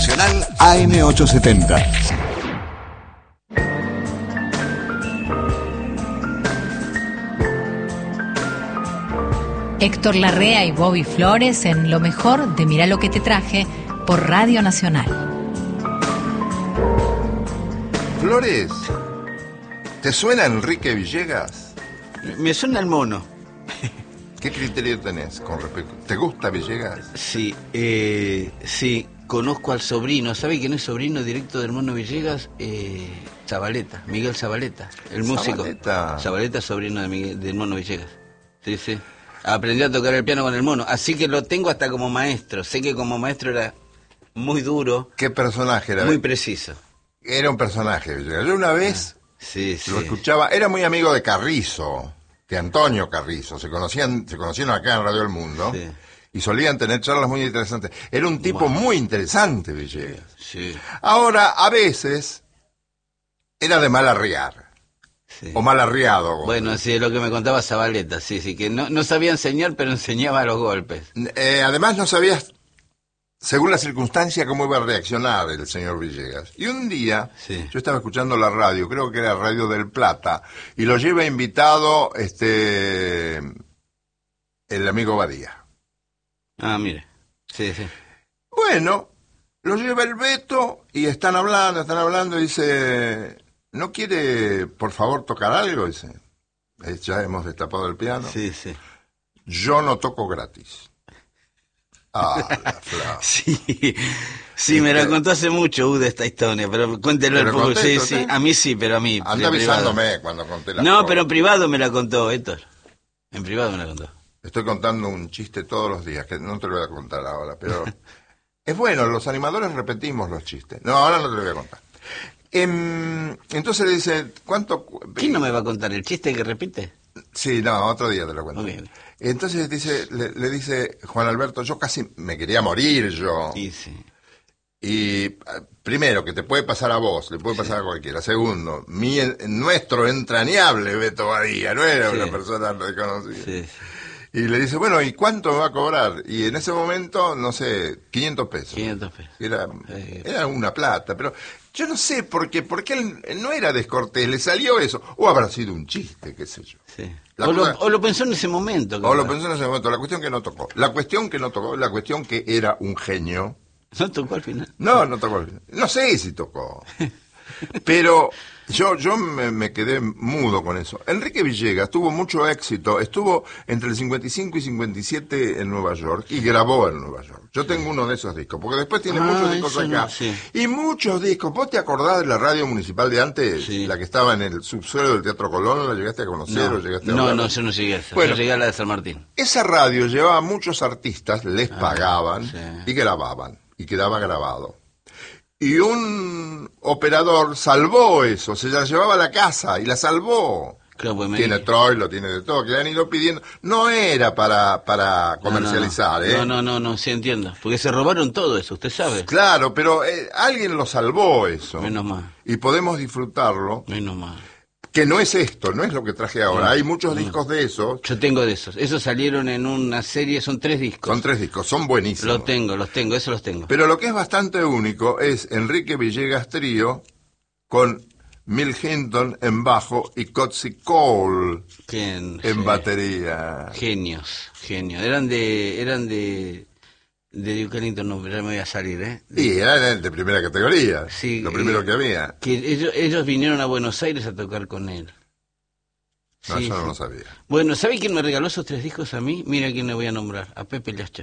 Nacional AM870. Héctor Larrea y Bobby Flores en lo mejor de Mirá lo que te traje por Radio Nacional. Flores, ¿te suena Enrique Villegas? Me suena el mono. ¿Qué criterio tenés con respecto? ¿Te gusta Villegas? Sí, sí, conozco al sobrino. ¿Sabe quién es sobrino directo del mono Villegas? Zabaleta, Miguel Zabaleta, el músico. Zabaleta, sobrino del mono Villegas. Sí, sí. Aprendí a tocar el piano con el mono, así que lo tengo hasta como maestro. Sé que como maestro era muy duro. ¿Qué personaje era? Muy preciso. Era un personaje, Villegas. Yo una vez lo escuchaba, era muy amigo de Carrizo, de Antonio Carrizo. Se conocieron acá en Radio El Mundo y solían tener charlas muy interesantes. Era un tipo muy interesante, Villegas. Sí. Ahora, a veces, era de mal arriar. Sí. O mal arriado. Bueno, sí, es lo que me contaba Zabaleta, sí, que no sabía enseñar, pero enseñaba los golpes. Además no sabías, según la circunstancia, cómo iba a reaccionar el señor Villegas. Y un día, yo estaba escuchando la radio, creo que era Radio del Plata, y lo lleva invitado el amigo Badía. Ah, mire, sí. Bueno, lo lleva el Beto, y están hablando, y dice... ¿No quiere, por favor, tocar algo? Dice. Ya hemos destapado el piano. Sí. Yo no toco gratis. Sí, me la contó hace mucho, esta historia, pero cuéntelo un poco. Sí, a mí sí, pero a mí. Anda avisándome cuando conté la No, pero en privado me la contó, Héctor. En privado me la contó. Estoy contando un chiste todos los días, que no te lo voy a contar ahora, pero... Es bueno, los animadores repetimos los chistes. No, ahora no te lo voy a contar. Entonces le dice, ¿cuánto? ¿Quién no me va a contar el chiste que repite? Sí, no, otro día te lo cuento. Okay. Entonces le dice Juan Alberto, yo casi me quería morir yo. Sí. Y primero, que te puede pasar a vos, le puede pasar a cualquiera. Segundo, nuestro entrañable Beto Badía, no era una persona reconocida. Sí. Y le dice, bueno, ¿y cuánto me va a cobrar? Y en ese momento, no sé, 500 pesos. 500 pesos. Era una plata, pero yo no sé por qué él no era descortés, le salió eso. O habrá sido un chiste, qué sé yo. Sí. O lo pensó en ese momento. O lo pensó en ese momento, la cuestión que no tocó. La cuestión que era un genio. ¿No tocó al final? No tocó al final. No sé si tocó. Pero yo me quedé mudo con eso. Enrique Villegas tuvo mucho éxito, estuvo entre el 55 y 57 en Nueva York y grabó en Nueva York. Yo tengo uno de esos discos, porque después tiene muchos discos acá. Y muchos discos. ¿Vos te acordás de la radio municipal de antes? Sí. La que estaba en el subsuelo del Teatro Colón, ¿la llegaste a conocer o llegaste a hablar? No, yo no llegué a esa. Bueno, yo llegué a la de San Martín. Esa radio llevaba a muchos artistas, les pagaban y grababan, y quedaba grabado. Y un operador salvó eso, se la llevaba a la casa y la salvó. Claro, pues tiene Troilo, tiene de todo, que le han ido pidiendo. No era para comercializar, No, sí entiendo. Porque se robaron todo eso, usted sabe. Claro, pero alguien lo salvó eso. Menos mal. Y podemos disfrutarlo. Menos mal. Que no es esto, no es lo que traje ahora. Hay muchos discos de esos. Yo tengo de esos. Esos salieron en una serie, son 3 discos. Son 3 discos, son buenísimos. Los tengo, esos los tengo. Pero lo que es bastante único es Enrique Villegas Trío con Mill Hinton en bajo y Cotsy Cole en batería. Genios. Eran de Duke Ellington, no, ya me voy a salir, ¿eh? Y eran de primera categoría, sí, lo primero que había. Que ellos vinieron a Buenos Aires a tocar con él. No, yo no lo sabía. Bueno, ¿sabe quién me regaló esos 3 discos a mí? Mira a quién le voy a nombrar, a Pepe Liashev.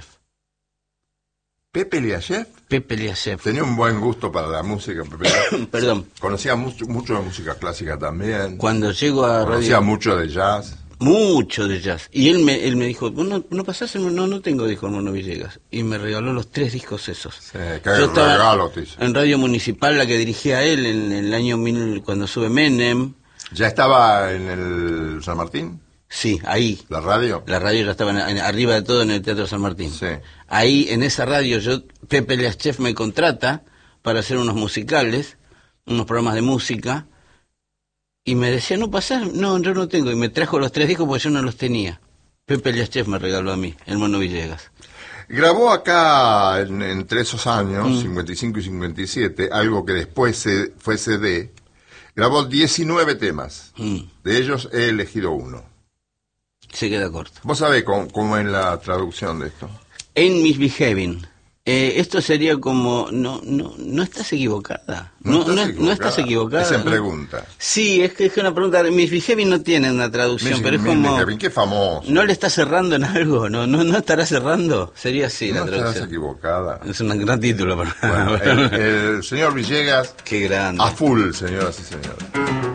¿Pepe Liashev? Pepe Liashev. Tenía un buen gusto para la música, Pepe. Perdón. Conocía mucho de música clásica también. Cuando llego a Conocía mucho de jazz. Mucho de jazz. Y él me dijo, no pasás, no tengo disco, hermano Villegas. Y me regaló los 3 discos esos. Sí, qué regalo te hizo. En Radio Municipal, la que dirigía él en el año 1000, cuando sube Menem. ¿Ya estaba en el San Martín? Sí, ahí. ¿La radio? La radio ya estaba arriba de todo en el Teatro San Martín. Sí. Ahí, en esa radio, Pepe Liashev me contrata para hacer unos musicales, unos programas de música. Y me decía, ¿no pasás? No, yo no tengo. Y me trajo los 3 discos porque yo no los tenía. Pepe Liashev me regaló a mí, el mono Villegas. Grabó acá, entre esos años, 55 y 57, algo que después fue CD, grabó 19 temas. De ellos he elegido uno. Se queda corto. ¿Vos sabés cómo es la traducción de esto? En Misbehaving. Esto sería como, no estás equivocada. No estás equivocada. Esa pregunta. Sí, es que es una pregunta. Misbehaving no tiene una traducción, pero es como... Qué famoso. ¿No le está cerrando en algo? ¿No estará cerrando? Sería así la traducción. No estás equivocada. Es un gran título. Bueno, el señor Villegas... Qué grande. A full, señoras y señores.